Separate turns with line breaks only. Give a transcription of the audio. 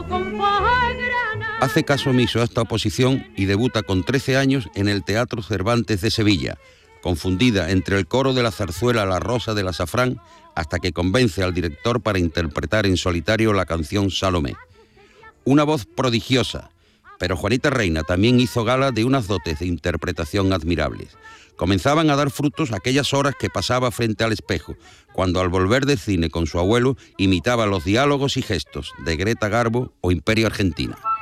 Hace caso omiso a esta oposición y debuta con 13 años en el Teatro Cervantes de Sevilla, confundida entre el coro de la zarzuela La Rosa del Azafrán, hasta que convence al director para interpretar en solitario la canción Salomé. Una voz prodigiosa, pero Juanita Reina también hizo gala de unas dotes de interpretación admirables. Comenzaban a dar frutos aquellas horas que pasaba frente al espejo, cuando al volver del cine con su abuelo imitaba los diálogos y gestos de Greta Garbo o Imperio Argentina.